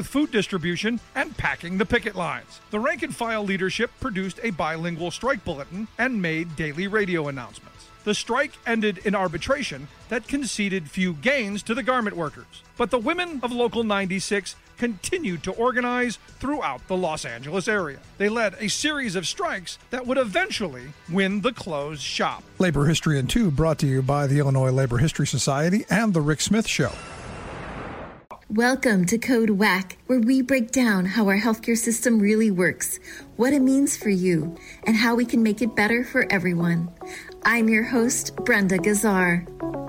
with food distribution and packing the picket lines. The rank-and-file leadership produced a bilingual strike bulletin and made daily radio announcements. The strike ended in arbitration that conceded few gains to the garment workers. But the women of Local 96 continued to organize throughout the Los Angeles area. They led a series of strikes that would eventually win the closed shop. Labor History in 2 brought to you by the Illinois Labor History Society and The Rick Smith Show. Welcome to Code WAC, where we break down how our healthcare system really works, what it means for you, and how we can make it better for everyone. I'm your host, Brenda Gazzar.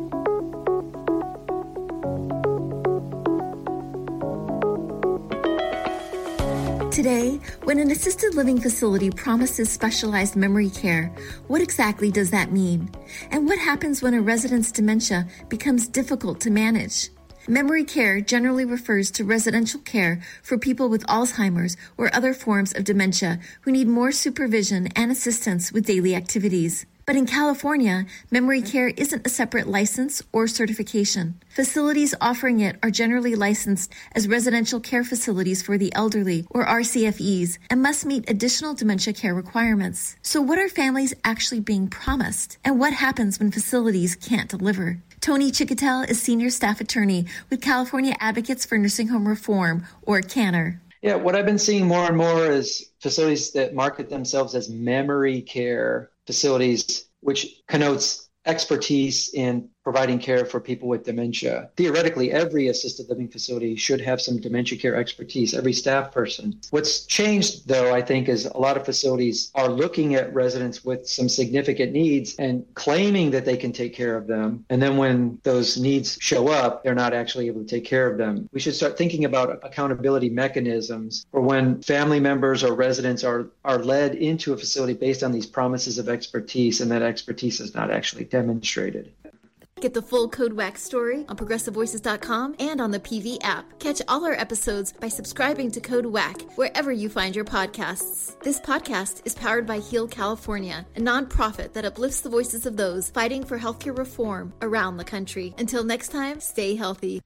Today, when an assisted living facility promises specialized memory care, what exactly does that mean? And what happens when a resident's dementia becomes difficult to manage? Memory care generally refers to residential care for people with Alzheimer's or other forms of dementia who need more supervision and assistance with daily activities. But in California, memory care isn't a separate license or certification. Facilities offering it are generally licensed as residential care facilities for the elderly, or RCFEs, and must meet additional dementia care requirements. So what are families actually being promised? And what happens when facilities can't deliver? Tony Chicotel is Senior Staff Attorney with California Advocates for Nursing Home Reform, or CANNR. Yeah, what I've been seeing more and more is facilities that market themselves as memory care facilities, which connotes expertise in providing care for people with dementia. Theoretically, every assisted living facility should have some dementia care expertise, every staff person. What's changed, though, I think, is a lot of facilities are looking at residents with some significant needs and claiming that they can take care of them. And then when those needs show up, they're not actually able to take care of them. We should start thinking about accountability mechanisms for when family members or residents are led into a facility based on these promises of expertise, and that expertise is not actually demonstrated. Get the full Code WAC story on ProgressiveVoices.com and on the PV app. Catch all our episodes by subscribing to Code WAC wherever you find your podcasts. This podcast is powered by Heal California, a nonprofit that uplifts the voices of those fighting for healthcare reform around the country. Until next time, stay healthy.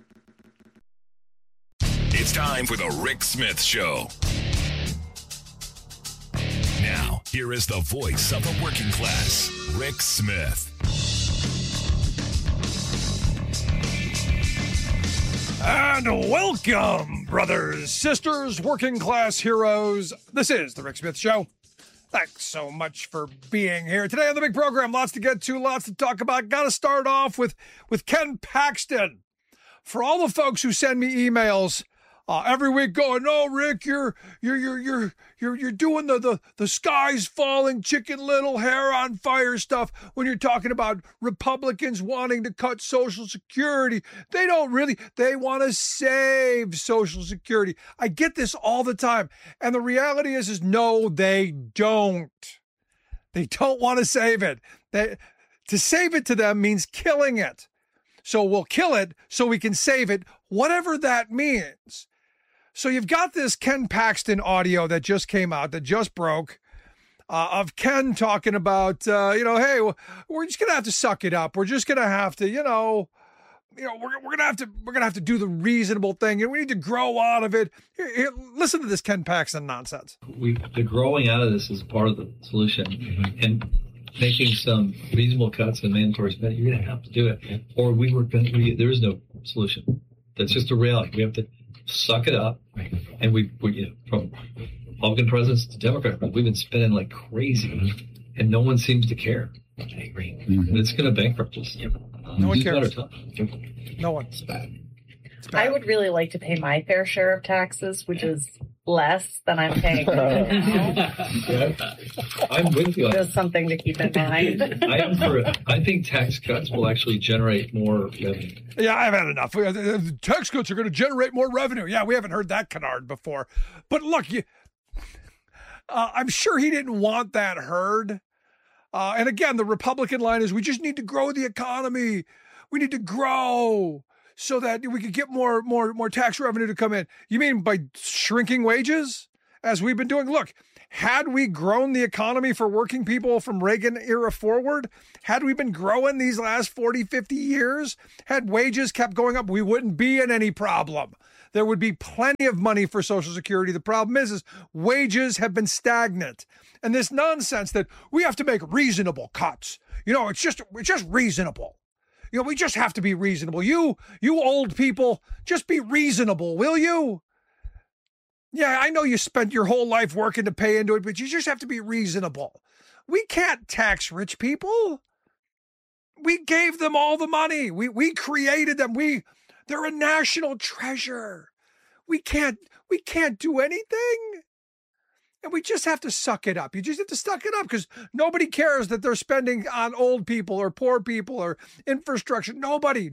It's time for the Rick Smith Show. Now, here is the voice of the working class, Rick Smith. And welcome, brothers, sisters, working class heroes. This is the Rick Smith Show. Thanks so much for being here. Today on the big program, lots to get to, lots to talk about. Got to start off with Ken Paxton. For all the folks who send me emails every week going, "No, Rick, you're doing the skies falling, Chicken Little, hair on fire stuff when you're talking about Republicans wanting to cut Social Security. They want to save Social Security." I get this all the time. And the reality is no, they don't. They don't want to save it. To save it to them means killing it. So we'll kill it so we can save it, whatever that means. So you've got this Ken Paxton audio that just came out, that just broke, of Ken talking about, hey, we're just going to have to suck it up. We're just going to have to, we're going to have to do the reasonable thing, and we need to grow out of it. Here, listen to this Ken Paxton nonsense. The growing out of this is part of the solution, and making some reasonable cuts and mandatory spending. You're going to have to do it, or there is no solution. That's just a reality. We have to suck it up, and we from Republican presidents to Democrat presidents, we've been spending like crazy, and no one seems to care. I agree. And it's going to bankrupt us. No one cares. No one. It's bad. I would really like to pay my fair share of taxes, which is less than I'm paying now. I'm with you. Just something to keep in mind. I think tax cuts will actually generate more revenue. Yeah, I've had enough. Tax cuts are going to generate more revenue. Yeah, we haven't heard that canard before. But look, I'm sure he didn't want that heard. And again, the Republican line is we just need to grow the economy. We need to grow so that we could get more tax revenue to come in. You mean by shrinking wages, as we've been doing? Look, had we grown the economy for working people from Reagan era forward, had we been growing these last 40, 50 years, had wages kept going up, we wouldn't be in any problem. there would be plenty of money for Social Security. The problem is wages have been stagnant. And this nonsense that we have to make reasonable cuts. It's just reasonable. We just have to be reasonable. You old people, just be reasonable, will you? Yeah, I know you spent your whole life working to pay into it, but you just have to be reasonable. We can't tax rich people. We gave them all the money. We created them. They're a national treasure. We can't do anything. And we just have to suck it up. You just have to suck it up because nobody cares that they're spending on old people or poor people or infrastructure. Nobody.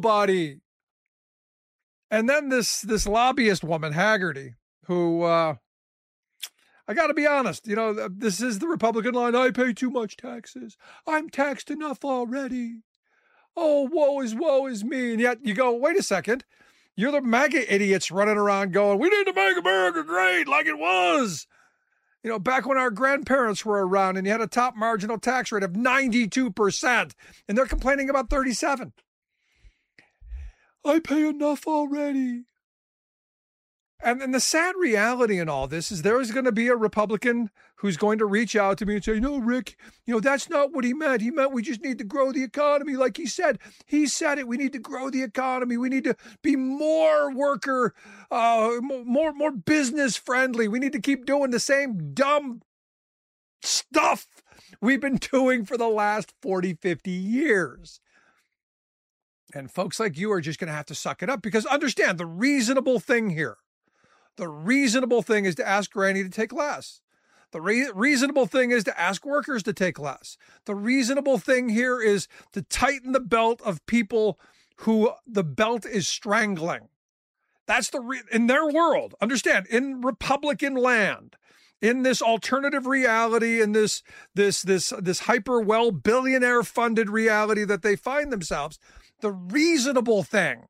And then this lobbyist woman, Haggerty, who, I got to be honest, this is the Republican line. I pay too much taxes. I'm taxed enough already. Oh, woe is me. And yet you go, wait a second. You're the MAGA idiots running around going, we need to make America great like it was. Back when our grandparents were around and you had a top marginal tax rate of 92%, and they're complaining about 37%. I pay enough already. And the sad reality in all this is there is going to be a Republican who's going to reach out to me and say, no, Rick, that's not what he meant. He meant we just need to grow the economy. Like he said it. We need to grow the economy. We need to be more worker, more business friendly. We need to keep doing the same dumb stuff we've been doing for the last 40, 50 years. And folks like you are just going to have to suck it up because understand the reasonable thing here. The reasonable thing is to ask Granny to take less. The reasonable thing is to ask workers to take less. The reasonable thing here is to tighten the belt of people who the belt is strangling. That's in their world. Understand, in Republican land, in this alternative reality, in this hyper well billionaire funded reality that they find themselves, the reasonable thing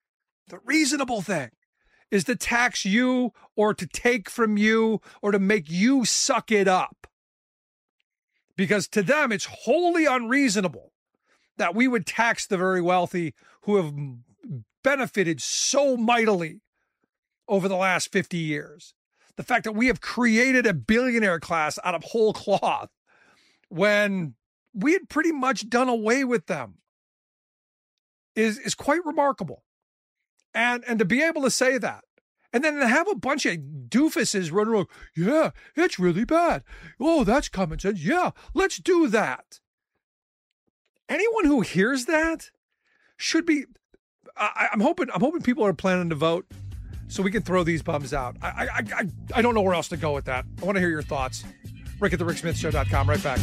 is to tax you or to take from you or to make you suck it up. Because to them, it's wholly unreasonable that we would tax the very wealthy who have benefited so mightily over the last 50 years. The fact that we have created a billionaire class out of whole cloth when we had pretty much done away with them is quite remarkable. And to be able to say that, and then to have a bunch of doofuses running around, yeah, it's really bad. Oh, that's common sense. Yeah, let's do that. Anyone who hears that should be, I'm hoping people are planning to vote so we can throw these bums out. I don't know where else to go with that. I want to hear your thoughts. Rick at thericksmithshow.com. Right back.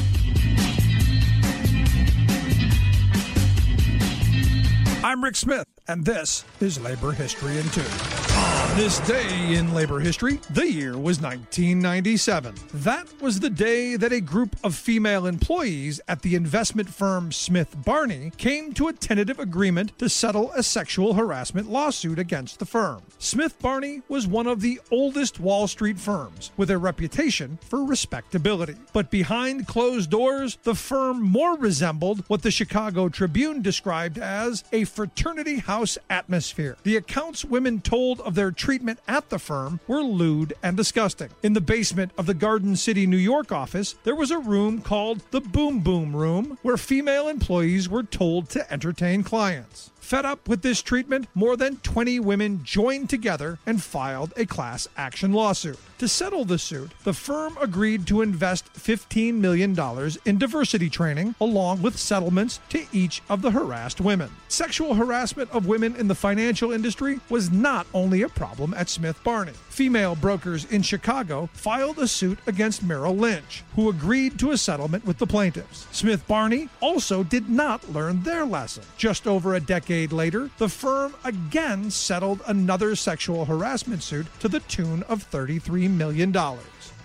I'm Rick Smith, and this is Labor History in 2. On this day in labor history, the year was 1997. That was the day that a group of female employees at the investment firm Smith Barney came to a tentative agreement to settle a sexual harassment lawsuit against the firm. Smith Barney was one of the oldest Wall Street firms, with a reputation for respectability. But behind closed doors, the firm more resembled what the Chicago Tribune described as a fraternity house atmosphere. The accounts women told of their treatment at the firm were lewd and disgusting. In the basement of the Garden City, New York office, there was a room called the Boom Boom Room, where female employees were told to entertain clients. Fed up with this treatment, more than 20 women joined together and filed a class action lawsuit. To settle the suit, the firm agreed to invest $15 million in diversity training, along with settlements to each of the harassed women. Sexual harassment of women in the financial industry was not only a problem at Smith Barney. Female brokers in Chicago filed a suit against Merrill Lynch, who agreed to a settlement with the plaintiffs. Smith Barney also did not learn their lesson. Just over a decade later, the firm again settled another sexual harassment suit to the tune of $33 million.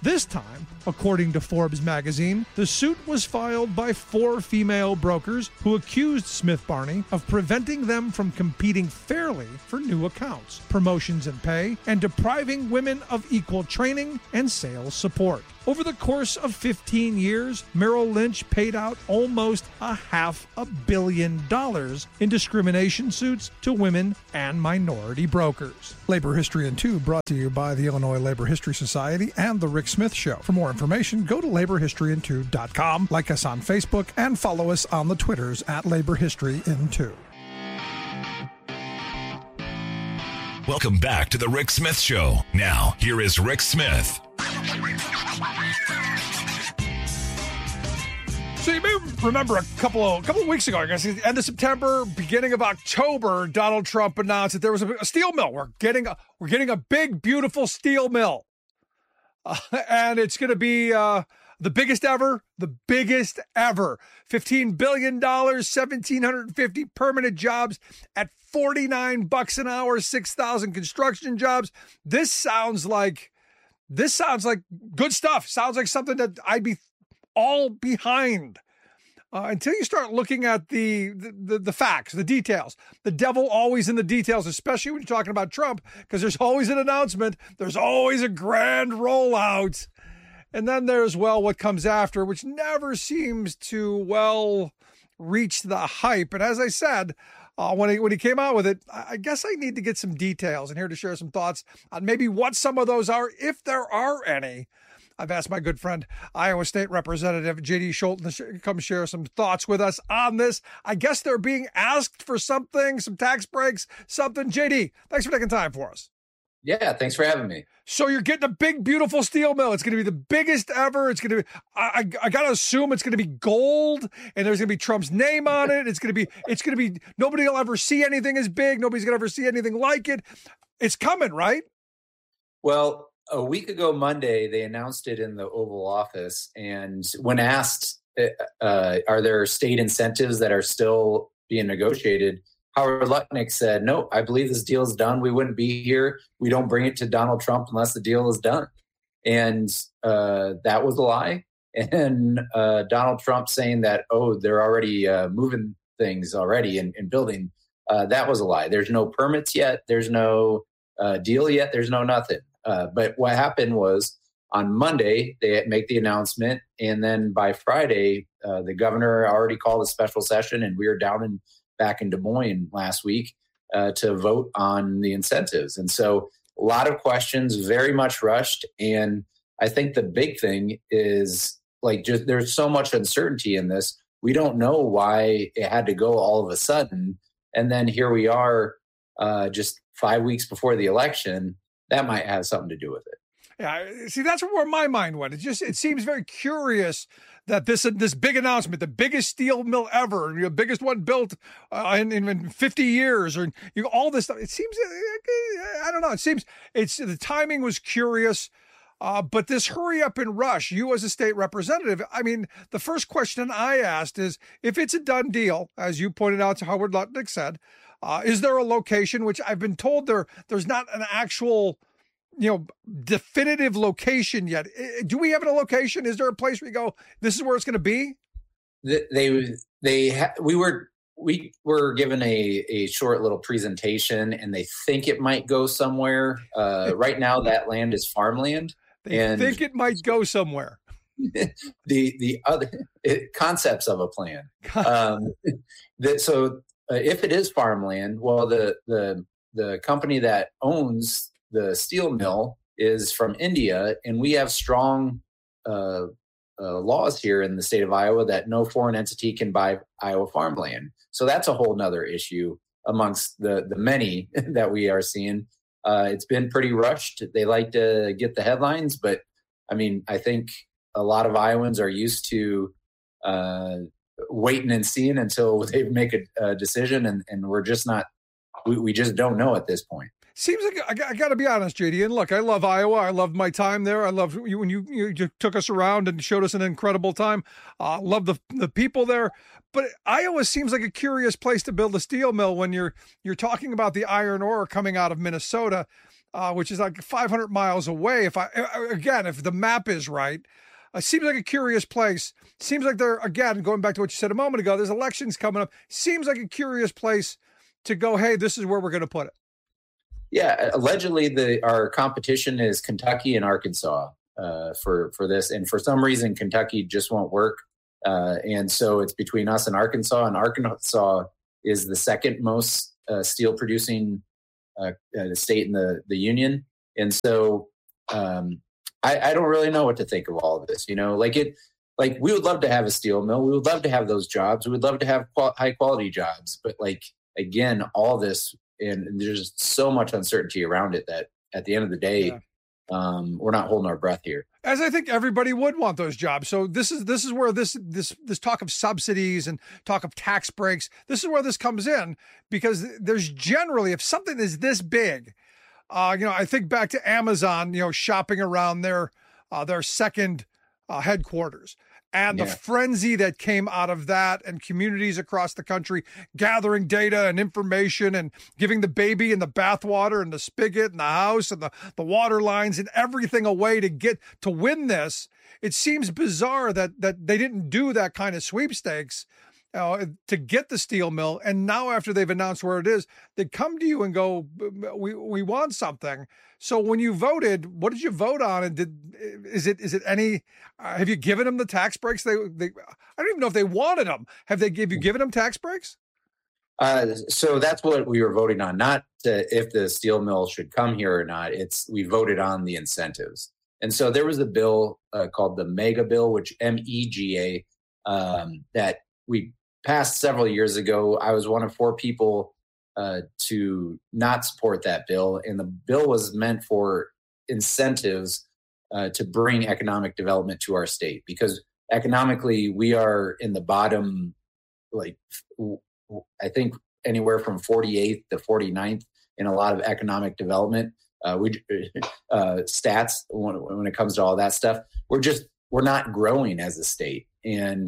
This time, according to Forbes magazine, the suit was filed by 4 female brokers who accused Smith Barney of preventing them from competing fairly for new accounts, promotions and pay, and depriving women of equal training and sales support. Over the course of 15 years, Merrill Lynch paid out almost $500 million in discrimination suits to women and minority brokers. Labor History in 2 brought to you by the Illinois Labor History Society and The Rick Smith Show. For more information, go to laborhistoryin2.com, like us on Facebook, and follow us on the Twitters at Labor History in 2. Welcome back to the Rick Smith Show. Now, here is Rick Smith. So you may remember a couple of weeks ago, I guess, at the end of September, beginning of October, Donald Trump announced that there was a steel mill. We're getting a big, beautiful steel mill, and it's going to be the biggest ever. $15 billion, 1,750 permanent jobs at $49 an hour, 6,000 construction jobs. This sounds like good stuff. Sounds like something that I'd be all behind until you start looking at the facts, the details. The devil always in the details, especially when you're talking about Trump, because there's always an announcement. There's always a grand rollout. And then there's, what comes after, which never seems to, reach the hype. And as I said, when he came out with it, I guess I need to get some details and here to share some thoughts on maybe what some of those are, if there are any. I've asked my good friend, Iowa State Representative J.D. Scholten, to come share some thoughts with us on this. I guess they're being asked for something, some tax breaks, something. J.D., thanks for taking time for us. Yeah, thanks for having me. So you're getting a big, beautiful steel mill. It's going to be the biggest ever. It's going to be, I got to assume it's going to be gold, and there's going to be Trump's name on it. It's going to be, nobody will ever see anything as big. Nobody's going to ever see anything like it. It's coming, right? Well, a week ago Monday, they announced it in the Oval Office. And when asked, are there state incentives that are still being negotiated, Howard Lutnick said, no, I believe this deal is done. We wouldn't be here. We don't bring it to Donald Trump unless the deal is done. And that was a lie. And Donald Trump saying that, they're already moving things already and building, that was a lie. There's no permits yet. There's no deal yet. There's no nothing. But what happened was on Monday, they make the announcement. And then by Friday, the governor already called a special session, and we were back in Des Moines last week to vote on the incentives. And so a lot of questions, very much rushed. And I think the big thing is there's so much uncertainty in this. We don't know why it had to go all of a sudden. And then here we are just 5 weeks before the election. That might have something to do with it. Yeah, see, that's where my mind went. It seems very curious that this big announcement, the biggest steel mill ever, the biggest one built in 50 years, or all this stuff. It seems, I don't know. It seems the timing was curious, but this hurry up and rush. You as a state representative, I mean, the first question I asked is, if it's a done deal, as you pointed out to Howard Lutnick said, is there a location? Which I've been told there's not an actual, definitive location yet. Do we have a location? Is there a place where you go, this is where it's going to be? We were given a short little presentation, and they think it might go somewhere. Right now, that land is farmland. They think it might go somewhere. The other concepts of a plan. If it is farmland, well, the company that owns the steel mill is from India, and we have strong laws here in the state of Iowa that no foreign entity can buy Iowa farmland. So that's a whole nother issue amongst the many that we are seeing. It's been pretty rushed. They like to get the headlines, but I mean, I think a lot of Iowans are used to waiting and seeing until they make a decision, and we're just not. We just don't know at this point. Seems like I got to be honest, JD. And look, I love Iowa. I loved my time there. I loved you when you took us around and showed us an incredible time. Love the people there. But Iowa seems like a curious place to build a steel mill when you're talking about the iron ore coming out of Minnesota. which is like 500 miles away. If the map is right, seems like a curious place. Seems like they're, again, going back to what you said a moment ago, there's elections coming up. Seems like a curious place to go, hey, this is where we're going to put it. Yeah, allegedly our competition is Kentucky and Arkansas for this. And for some reason, Kentucky just won't work. And so it's between us and Arkansas is the second most steel producing state in the union. And so I don't really know what to think of all of this. Like we would love to have a steel mill. We would love to have those jobs. We would love to have high quality jobs. But like, again, all this, and there's so much uncertainty around it that at the end of the day, we're not holding our breath here. As I think everybody would want those jobs. So this is where this talk of subsidies and talk of tax breaks, this is where this comes in, because there's generally, if something is this big, I think back to Amazon, shopping around their second headquarters. And the frenzy that came out of that, and communities across the country gathering data and information and giving the baby and the bathwater and the spigot and the house and the water lines and everything away to win this. It seems bizarre that they didn't do that kind of sweepstakes to get the steel mill. And now after they've announced where it is, they come to you and go, we want something. So when you voted, what did you vote on? And is it any, have you given them the tax breaks? I don't even know if they wanted them. Have you given them tax breaks? So that's what we were voting on, not if the steel mill should come here or not. We voted on the incentives. And so there was a bill called the MEGA bill, which MEGA, that we passed several years ago. I was one of 4 people to not support that bill. And the bill was meant for incentives to bring economic development to our state, because economically we are in the bottom, like I think anywhere from 48th to 49th in a lot of economic development. Stats when it comes to all that stuff, we're not growing as a state, and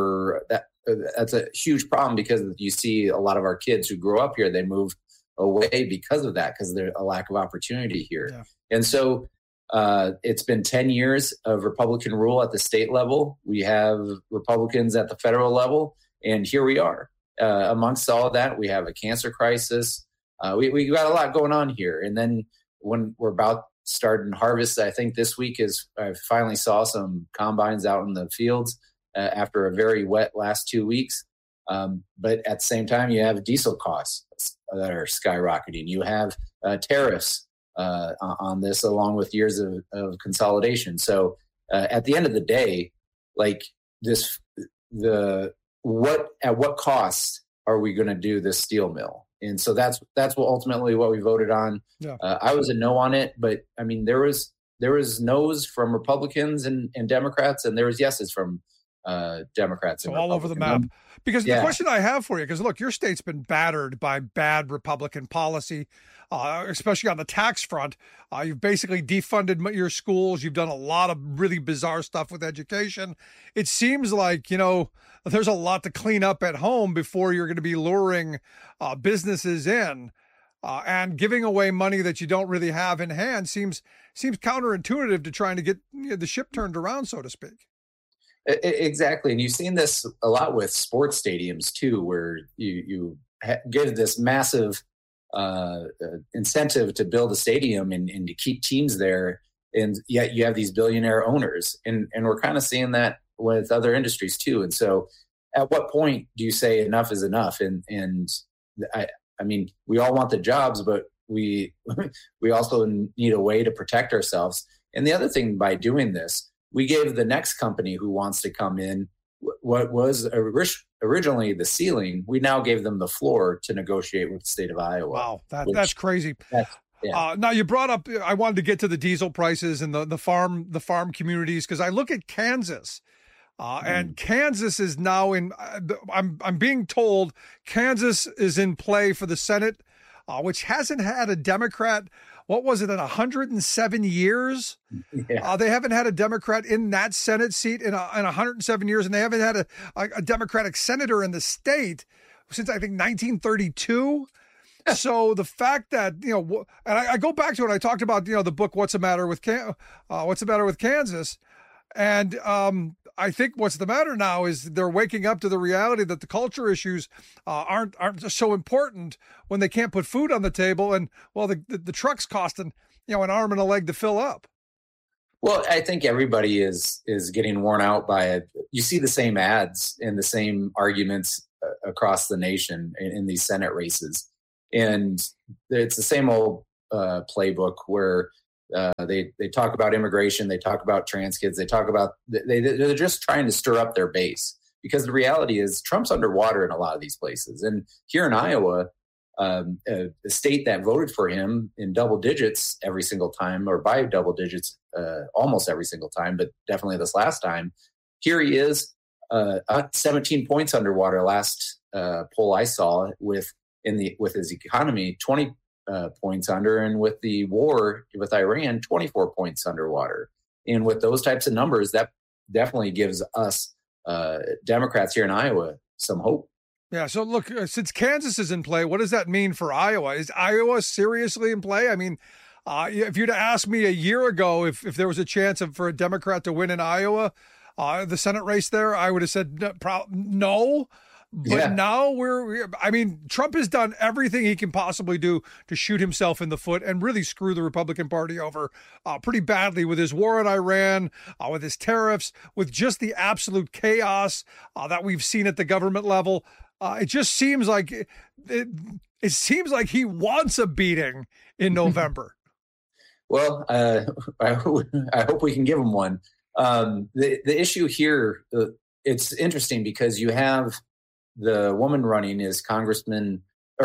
that's a huge problem, because you see a lot of our kids who grow up here, they move away because of that, because there's a lack of opportunity here. Yeah. And so it's been 10 years of Republican rule at the state level. We have Republicans at the federal level, and here we are. Amongst all of that, we have a cancer crisis. We got a lot going on here. And then when we're about starting harvest, I think this week I finally saw some combines out in the fields after a very wet last 2 weeks. But at the same time, you have diesel costs that are skyrocketing. You have tariffs on this, along with years of consolidation. So at the end of the day, like this, at what cost are we going to do this steel mill? And so that's ultimately what we voted on. Yeah. I was a no on it, but I mean, there was no's from Republicans and Democrats, and there was yeses from Democrats. So all over the map. Because the question I have for you, because look, your state's been battered by bad Republican policy, especially on the tax front. You've basically defunded your schools. You've done a lot of really bizarre stuff with education. It seems like, there's a lot to clean up at home before you're going to be luring businesses in. And giving away money that you don't really have in hand seems counterintuitive to trying to get the ship turned around, so to speak. Exactly. And you've seen this a lot with sports stadiums too, where you give this massive incentive to build a stadium and to keep teams there. And yet you have these billionaire owners, and we're kind of seeing that with other industries too. And so at what point do you say enough is enough? And I mean, we all want the jobs, but we also need a way to protect ourselves. And the other thing, by doing this, we gave the next company who wants to come in what was originally the ceiling. We now gave them the floor to negotiate with the state of Iowa. Wow, that's crazy. Now you brought up, I wanted to get to the diesel prices and the farm communities, because I look at Kansas. And Kansas is now I'm being told Kansas is in play for the Senate, which hasn't had a Democrat. What was it, in 107 years? Yeah. They haven't had a Democrat in that Senate seat in 107 years, and they haven't had a Democratic senator in the state since, I think, 1932. So the fact that, and I go back to it, I talked about, the book, What's the Matter with Kansas? And I think what's the matter now is they're waking up to the reality that the culture issues aren't so important when they can't put food on the table. And, well, the truck's costing, an arm and a leg to fill up. Well, I think everybody is getting worn out by it. You see the same ads and the same arguments across the nation in these Senate races. And it's the same old playbook where they talk about immigration, they talk about trans kids, they talk about they're just trying to stir up their base, because the reality is Trump's underwater in a lot of these places. And here in Iowa, a state that voted for him in double digits every single time, or by double digits almost every single time, but definitely this last time, here he is 17 points underwater last poll I saw with his economy, 20 points under, and with the war with Iran, 24 points underwater. And with those types of numbers, that definitely gives us Democrats here in Iowa some hope. Yeah. So look, since Kansas is in play, what does that mean for Iowa? Is Iowa seriously in play? I mean, if you'd asked me a year ago if there was a chance for a Democrat to win in Iowa, the Senate race there, I would have said no. But now Trump has done everything he can possibly do to shoot himself in the foot and really screw the Republican Party over pretty badly with his war on Iran, with his tariffs, with just the absolute chaos that we've seen at the government level. It just seems like it seems like he wants a beating in November. Well, I hope we can give him one. The issue here, it's interesting because you have the woman running is Congresswoman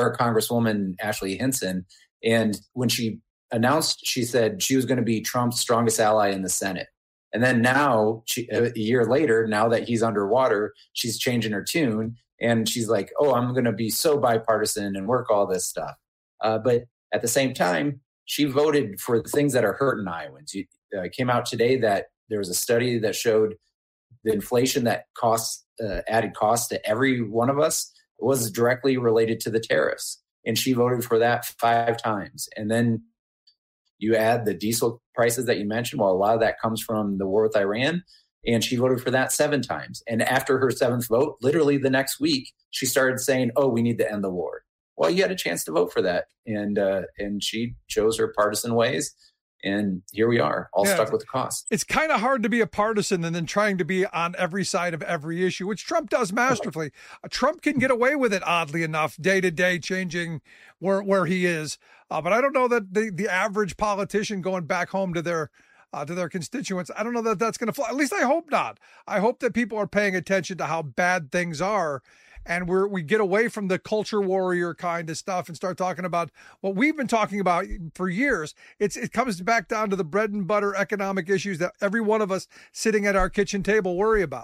Ashley Hinson. And when she announced, she said she was going to be Trump's strongest ally in the Senate. And then now, a year later, now that he's underwater, she's changing her tune. And she's like, oh, I'm going to be so bipartisan and work all this stuff. But at the same time, she voted for the things that are hurting Iowans. It came out today that there was a study that showed the inflation that added costs to every one of us was directly related to the tariffs. And she voted for that 5 times. And then you add the diesel prices that you mentioned. Well, a lot of that comes from the war with Iran. And she voted for that 7 times. And after her 7th vote, literally the next week, she started saying, oh, we need to end the war. Well, you had a chance to vote for that. And she chose her partisan ways. And here we are, all stuck with the cost. It's kind of hard to be a partisan and then trying to be on every side of every issue, which Trump does masterfully. Trump can get away with it, oddly enough, day to day, changing where he is. But I don't know that the average politician going back home to their constituents, I don't know that that's going to fly. At least I hope not. I hope that people are paying attention to how bad things are. And we get away from the culture warrior kind of stuff and start talking about what we've been talking about for years. It comes back down to the bread and butter economic issues that every one of us sitting at our kitchen table worry about.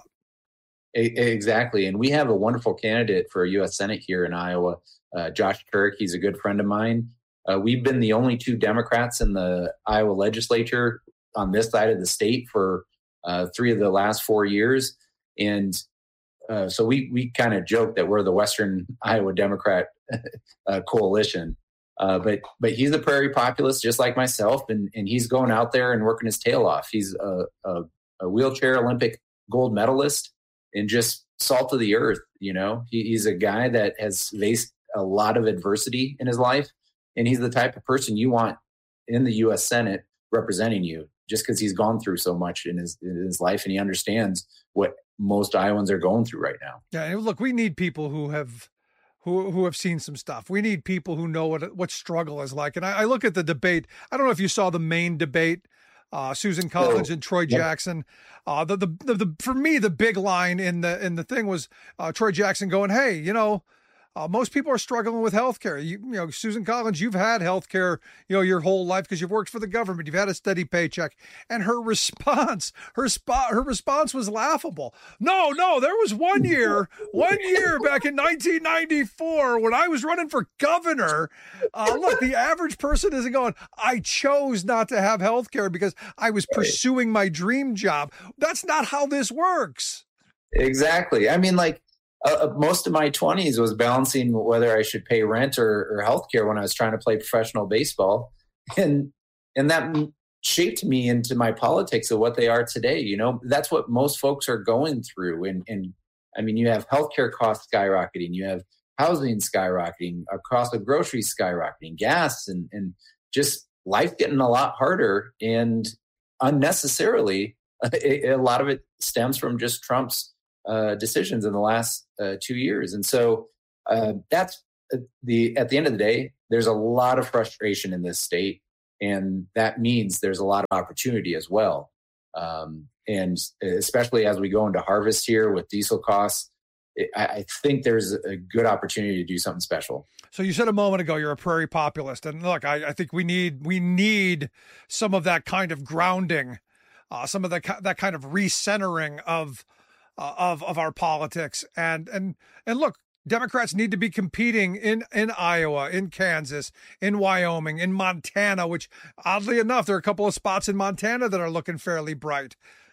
Exactly. And we have a wonderful candidate for U.S. Senate here in Iowa, Josh Turk. He's a good friend of mine. We've been the only 2 Democrats in the Iowa legislature on this side of the state for 3 of the last 4 years. And so we kind of joke that we're the Western Iowa Democrat coalition. But he's a prairie populist just like myself, and he's going out there and working his tail off. He's a wheelchair Olympic gold medalist and just salt of the earth. He's a guy that has faced a lot of adversity in his life, and he's the type of person you want in the U.S. Senate representing you, just because he's gone through so much in his life, and he understands what most Iowans are going through right now. Yeah, and look, we need people who have seen some stuff. We need people who know what struggle is like. And I look at the debate. I don't know if you saw the main debate, Susan Collins and Troy Jackson. For me, the big line in the thing was Troy Jackson going, "Hey, most people are struggling with healthcare. Susan Collins, you've had healthcare, your whole life because you've worked for the government. You've had a steady paycheck." And her response was laughable. No, there was one year back in 1994 when I was running for governor. Look, the average person isn't going, I chose not to have healthcare because I was pursuing my dream job. That's not how this works. Exactly. I mean, most of my 20s was balancing whether I should pay rent or healthcare when I was trying to play professional baseball. And that shaped me into my politics of what they are today. You know, that's what most folks are going through. And I mean, you have healthcare costs skyrocketing, you have housing skyrocketing, cost of groceries skyrocketing, gas, and just life getting a lot harder. And unnecessarily, a lot of it stems from just Trump's decisions in the last 2 years. And so that's at the end of the day, there's a lot of frustration in this state. And that means there's a lot of opportunity as well. And especially as we go into harvest here with diesel costs, I think there's a good opportunity to do something special. So you said a moment ago you're a prairie populist, and look, I think we need some of that kind of grounding, some of that kind of recentering of our politics, and look. Democrats need to be competing in Iowa, in Kansas, in Wyoming, in Montana, which oddly enough, there are a couple of spots in Montana that are looking fairly bright.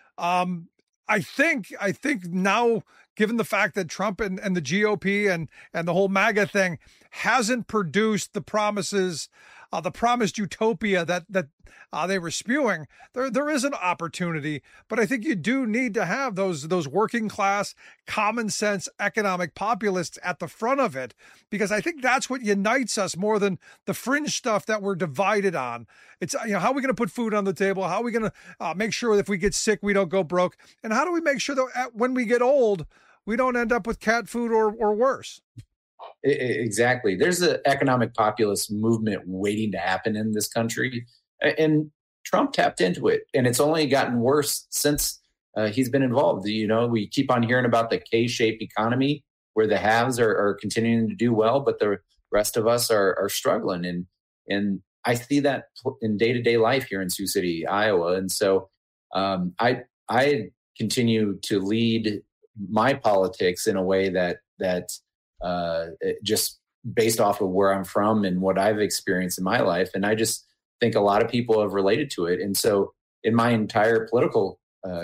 I think now, given the fact that Trump and the GOP and the whole MAGA thing hasn't produced the promises, the promised utopia that they were spewing, there is an opportunity. But I think you do need to have those working class, common sense economic populists at the front of it, because I think that's what unites us more than the fringe stuff that we're divided on. It's, you know, how are we going to put food on the table? How are we going to make sure that if we get sick, we don't go broke? And how do we make sure that when we get old, we don't end up with cat food or worse? Exactly. There's an economic populist movement waiting to happen in this country. And Trump tapped into it. And it's only gotten worse since he's been involved. You know, we keep on hearing about the K-shaped economy where the haves are continuing to do well, but the rest of us are struggling. And I see that in day-to-day life here in Sioux City, Iowa. And so I continue to lead my politics in a way that just based off of where I'm from and what I've experienced in my life. And I just think a lot of people have related to it. And so in my entire political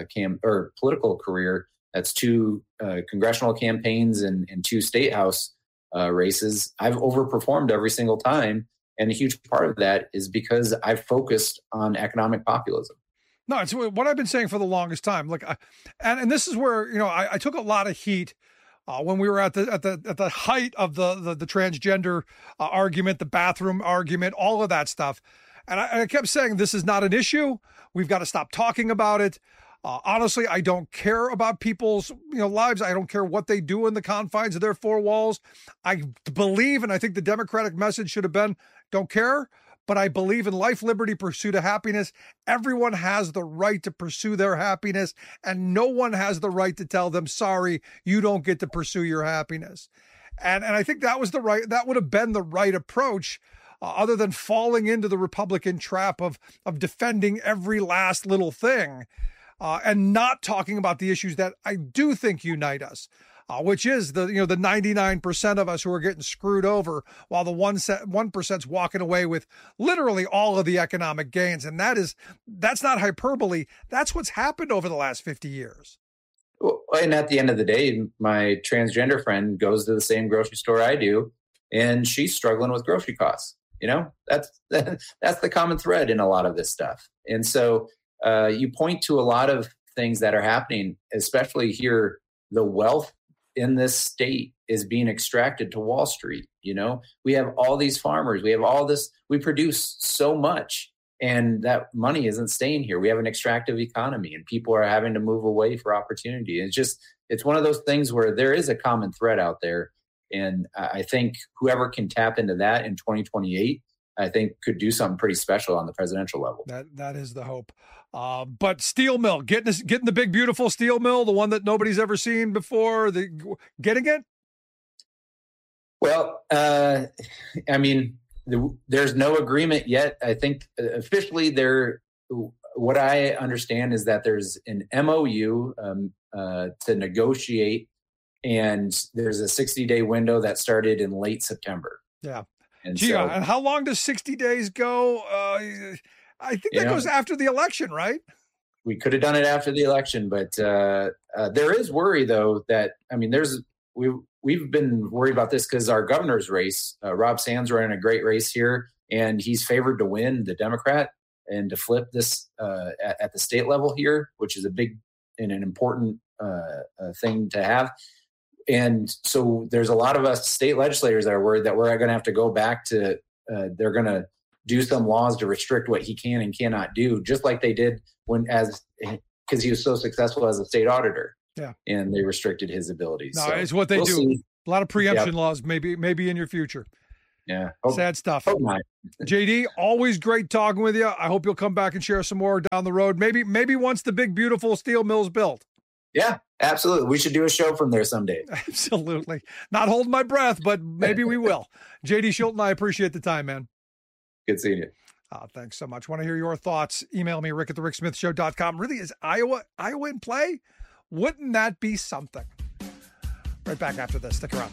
political career, that's 2 congressional campaigns and 2 state house races, I've overperformed every single time. And a huge part of that is because I've focused on economic populism. No, it's what I've been saying for the longest time. Look, and this is where, you know, I took a lot of heat when we were at the height of the transgender argument, the bathroom argument, all of that stuff. And I kept saying, this is not an issue. We've got to stop talking about it. Honestly, I don't care about people's lives. I don't care what they do in the confines of their 4 walls. I believe, and I think the Democratic message should have been, don't care, but I believe in life, liberty, pursuit of happiness. Everyone has the right to pursue their happiness, and no one has the right to tell them, sorry, you don't get to pursue your happiness. And I think that would have been the right approach, other than falling into the Republican trap of defending every last little thing. And not talking about the issues that I do think unite us, which is the 99% of us who are getting screwed over, while the 1%'s walking away with literally all of the economic gains. And that's not hyperbole. That's what's happened over the last 50 years. Well, and at the end of the day, my transgender friend goes to the same grocery store I do, and she's struggling with grocery costs. You know, that's the common thread in a lot of this stuff. And so you point to a lot of things that are happening, especially here. The wealth in this state is being extracted to Wall Street. You know, we have all these farmers, we have all this, we produce so much, and that money isn't staying here. We have an extractive economy, and people are having to move away for opportunity. It's one of those things where there is a common thread out there. And I think whoever can tap into that in 2028, I think could do something pretty special on the presidential level. That is the hope. But steel mill, getting the big, beautiful steel mill, the one that nobody's ever seen before, getting it? Well, I mean, there's no agreement yet. I think officially what I understand is that there's an MOU to negotiate, and there's a 60-day window that started in late September. Yeah. And and how long does 60 days go? I think that goes after the election, right? We could have done it after the election, but there is worry, though, that, I mean, there's we've been worried about this because our governor's race, Rob Sands ran a great race here, and he's favored to win, the Democrat, and to flip this at the state level here, which is a big and an important thing to have. And so there's a lot of us state legislators that are worried that we're going to have to go back to, they're going to do some laws to restrict what he can and cannot do, just like they did because he was so successful as a state auditor. Yeah. And they restricted his abilities. No, it's what they do. See. A lot of preemption laws, maybe in your future. Yeah. Sad stuff. JD, always great talking with you. I hope you'll come back and share some more down the road. Maybe once the big, beautiful steel mill's built. Yeah, absolutely. We should do a show from there someday. Absolutely. Not holding my breath, but maybe we will. JD Schulten, I appreciate the time, man. Good seeing you. Thanks so much. Want to hear your thoughts? Email me, rick@thericksmithshow.com. Really, is Iowa in play? Wouldn't that be something? Right back after this. Stick around.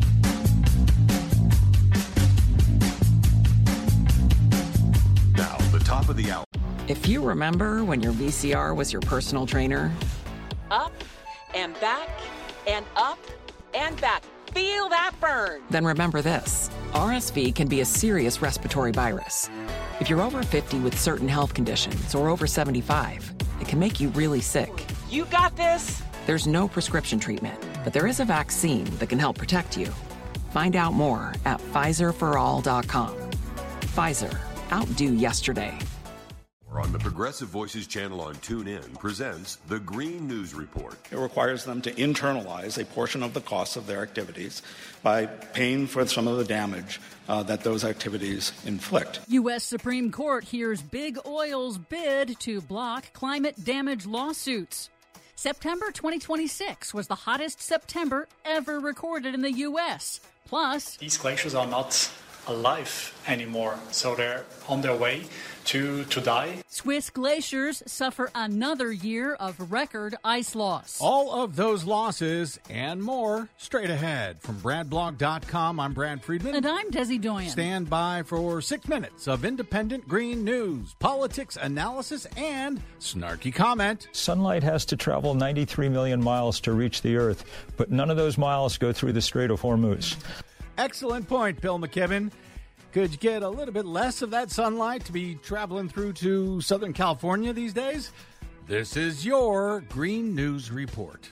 Now, the top of the hour. If you remember when your VCR was your personal trainer, up and back and up and back. Feel that burn. Then remember this. RSV can be a serious respiratory virus. If you're over 50 with certain health conditions or over 75, it can make you really sick. You got this. There's no prescription treatment, but there is a vaccine that can help protect you. Find out more at PfizerForAll.com. Pfizer. Outdo yesterday. On the Progressive Voices channel on TuneIn presents the Green News Report. It requires them to internalize a portion of the costs of their activities by paying for some of the damage that those activities inflict. U.S. Supreme Court hears Big Oil's bid to block climate damage lawsuits. September 2026 was the hottest September ever recorded in the U.S. Plus, these glaciers are not alive anymore, so they're on their way to die. Swiss glaciers suffer another year of record ice loss. All of those losses and more straight ahead. From BradBlog.com, I'm Brad Friedman. And I'm Desi Doyen. Stand by for 6 minutes of independent green news, politics, analysis, and snarky comment. Sunlight has to travel 93 million miles to reach the Earth, but none of those miles go through the Strait of Hormuz. Excellent point, Bill McKibben. Could you get a little bit less of that sunlight to be traveling through to Southern California these days? This is your Green News Report.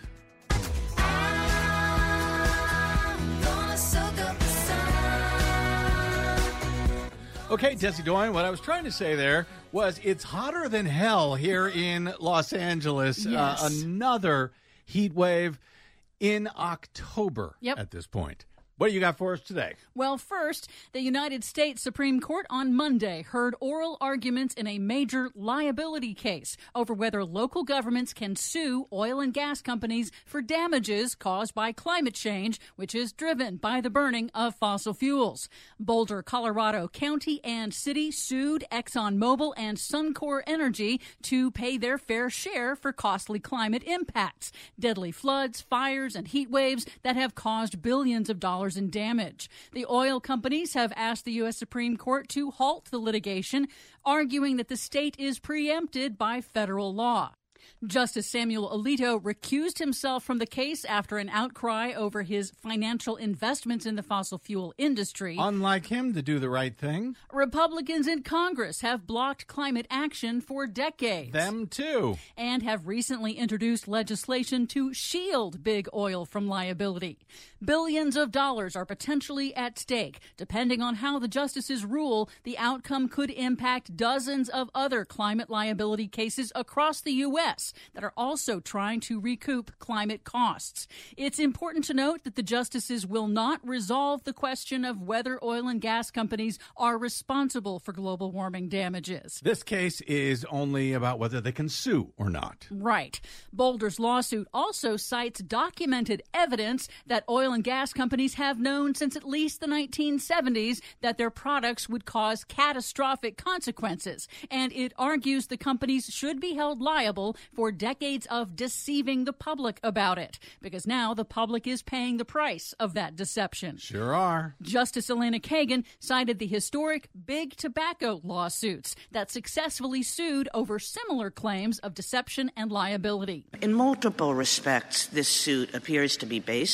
Okay, Desi Doyen, what I was trying to say there was it's hotter than hell here in Los Angeles. Yes. Another heat wave in October at this point. What do you got for us today? Well, first, the United States Supreme Court on Monday heard oral arguments in a major liability case over whether local governments can sue oil and gas companies for damages caused by climate change, which is driven by the burning of fossil fuels. Boulder, Colorado County and City sued ExxonMobil and Suncor Energy to pay their fair share for costly climate impacts, deadly floods, fires, and heat waves that have caused billions of dollars in damage. The oil companies have asked the U.S. Supreme Court to halt the litigation, arguing that the state is preempted by federal law. Justice Samuel Alito recused himself from the case after an outcry over his financial investments in the fossil fuel industry. Unlike him to do the right thing. Republicans in Congress have blocked climate action for decades. Them too. And have recently introduced legislation to shield big oil from liability. Billions of dollars are potentially at stake. Depending on how the justices rule, the outcome could impact dozens of other climate liability cases across the U.S. that are also trying to recoup climate costs. It's important to note that the justices will not resolve the question of whether oil and gas companies are responsible for global warming damages. This case is only about whether they can sue or not. Right. Boulder's lawsuit also cites documented evidence that oil and gas companies have known since at least the 1970s that their products would cause catastrophic consequences, and it argues the companies should be held liable for decades of deceiving the public about it, because now the public is paying the price of that deception. Sure are. Justice Elena Kagan cited the historic big tobacco lawsuits that successfully sued over similar claims of deception and liability. In multiple respects, this suit appears to be based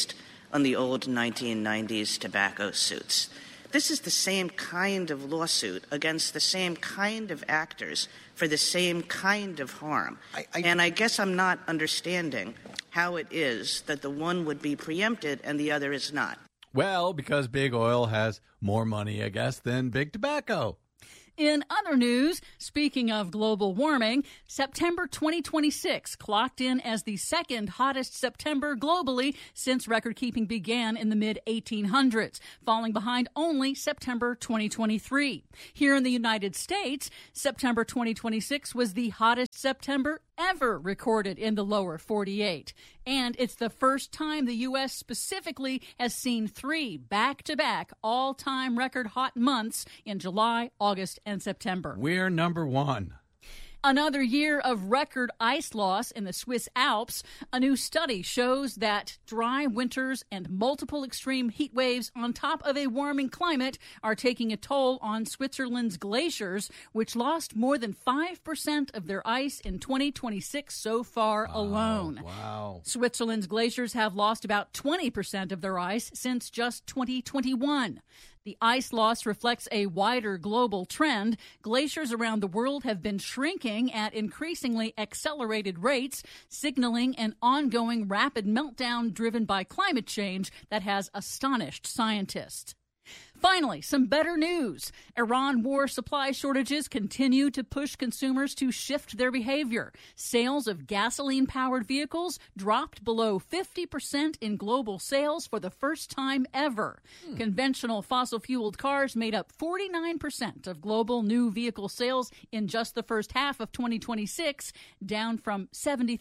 on the old 1990s tobacco suits. This is the same kind of lawsuit against the same kind of actors for the same kind of harm. And I guess I'm not understanding how it is that the one would be preempted and the other is not. Well, because big oil has more money, I guess, than big tobacco. In other news, speaking of global warming, September 2026 clocked in as the second hottest September globally since record-keeping began in the mid-1800s, falling behind only September 2023. Here in the United States, September 2026 was the hottest September ever recorded in the lower 48. And it's the first time the U.S. specifically has seen 3 back-to-back all-time record hot months in July, August, and September. We're number 1. Another year of record ice loss in the Swiss Alps. A new study shows that dry winters and multiple extreme heat waves on top of a warming climate are taking a toll on Switzerland's glaciers, which lost more than 5% of their ice in 2026 so far alone. Wow. Switzerland's glaciers have lost about 20% of their ice since just 2021. The ice loss reflects a wider global trend. Glaciers around the world have been shrinking at increasingly accelerated rates, signaling an ongoing rapid meltdown driven by climate change that has astonished scientists. Finally, some better news. Iran war supply shortages continue to push consumers to shift their behavior. Sales of gasoline-powered vehicles dropped below 50% in global sales for the first time ever. Conventional fossil-fueled cars made up 49% of global new vehicle sales in just the first half of 2026, down from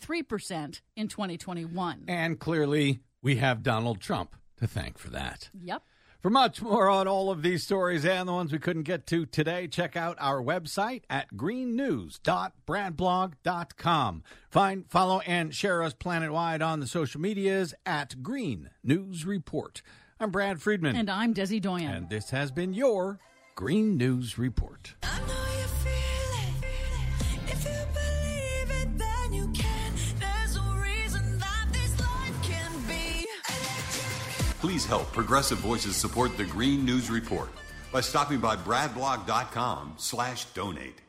73% in 2021. And clearly, we have Donald Trump to thank for that. Yep. For much more on all of these stories and the ones we couldn't get to today, check out our website at greennews.bradblog.com. Find, follow, and share us planet-wide on the social medias at Green News Report. I'm Brad Friedman. And I'm Desi Doyen. And this has been your Green News Report. Please help Progressive Voices support the Green News Report by stopping by bradblog.com/donate.